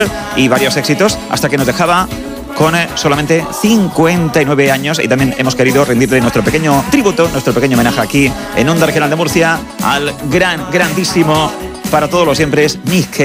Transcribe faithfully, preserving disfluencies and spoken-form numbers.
y varios éxitos, hasta que nos dejaba con eh, solamente cincuenta y nueve años, y también hemos querido rendirle nuestro pequeño tributo, nuestro pequeño homenaje aquí en Onda Regional de Murcia al gran, grandísimo, para todos los siempre, Mick